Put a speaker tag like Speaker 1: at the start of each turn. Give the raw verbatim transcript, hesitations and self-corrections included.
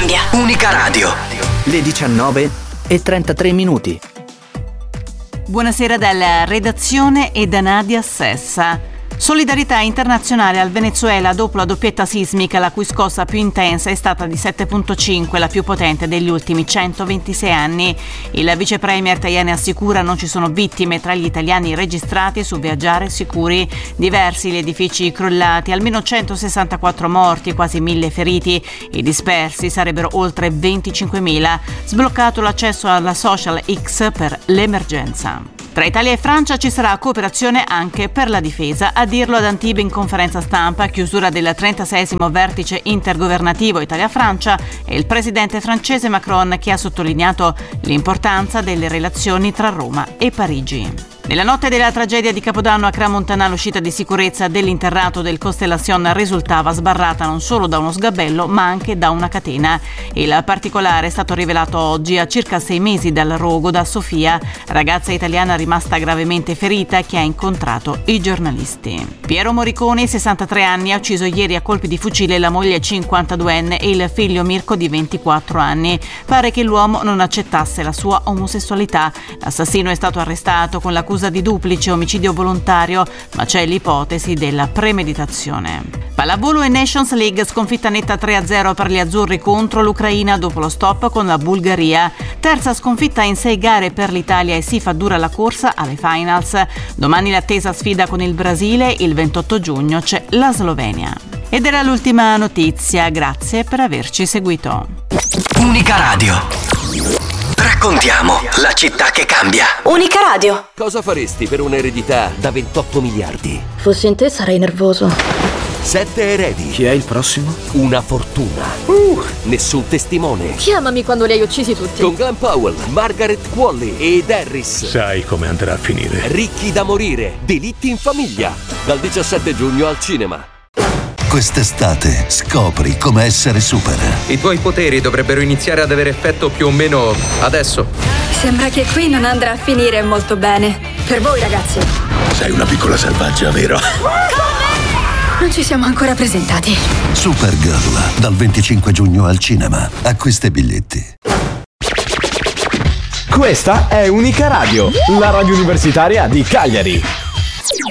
Speaker 1: cambia.
Speaker 2: Unica Radio.
Speaker 3: Le diciannove e trentatré minuti.
Speaker 4: Buonasera dalla redazione e da Nadia Sessa. Solidarietà internazionale al Venezuela dopo la doppietta sismica, la cui scossa più intensa è stata di sette virgola cinque, la più potente degli ultimi centoventisei anni. Il vice premier Tajani assicura non ci sono vittime tra gli italiani registrati su Viaggiare Sicuri. Diversi gli edifici crollati, almeno centosessantaquattro morti, quasi mille feriti. I dispersi sarebbero oltre venticinquemila. Sbloccato l'accesso alla social X per l'emergenza. Tra Italia e Francia ci sarà cooperazione anche per la difesa. A dirlo ad Antibes in conferenza stampa, chiusura del trentaseiesimo vertice intergovernativo Italia-Francia, è il presidente francese Macron che ha sottolineato l'importanza delle relazioni tra Roma e Parigi. Nella notte della tragedia di Capodanno a Crans-Montana, l'uscita di sicurezza dell'interrato del Constellation risultava sbarrata non solo da uno sgabello ma anche da una catena. Il particolare è stato rivelato oggi, a circa sei mesi dal rogo, da Sofia, ragazza italiana rimasta gravemente ferita che ha incontrato i giornalisti. Piero Morricone, sessantatré anni, ha ucciso ieri a colpi di fucile la moglie cinquantaduenne e il figlio Mirko di ventiquattro anni. Pare che l'uomo non accettasse la sua omosessualità. L'assassino è stato arrestato con l'accusa di duplice omicidio volontario, ma c'è l'ipotesi della premeditazione. Pallavolo e Nations League, sconfitta netta tre a zero per gli azzurri contro l'Ucraina dopo lo stop con la Bulgaria. Terza sconfitta in sei gare per l'Italia e si fa dura la corsa alle finals. Domani l'attesa sfida con il Brasile, il ventotto giugno c'è la Slovenia. Ed era l'ultima notizia, grazie per averci seguito.
Speaker 2: Unica Radio. Raccontiamo la città che cambia.
Speaker 1: Unica Radio.
Speaker 5: Cosa faresti per un'eredità da ventotto miliardi?
Speaker 6: Fossi in te sarei nervoso.
Speaker 5: Sette eredi.
Speaker 3: Chi è il prossimo?
Speaker 5: Una fortuna.
Speaker 6: Uh.
Speaker 5: Nessun testimone.
Speaker 6: Chiamami quando li hai uccisi tutti.
Speaker 5: Con Glenn Powell, Margaret Qualley ed Harris.
Speaker 7: Sai come andrà a finire.
Speaker 5: Ricchi da morire. Delitti in famiglia. Dal diciassette giugno al cinema.
Speaker 8: Quest'estate scopri come essere super.
Speaker 9: I tuoi poteri dovrebbero iniziare ad avere effetto più o meno adesso.
Speaker 10: Sembra che qui non andrà a finire molto bene. Per voi, ragazzi.
Speaker 7: Sei una piccola selvaggia, vero?
Speaker 10: Non ci siamo ancora presentati.
Speaker 8: Supergirl, dal venticinque giugno al cinema. Acquista i biglietti.
Speaker 11: Questa è Unica Radio, la radio universitaria di Cagliari.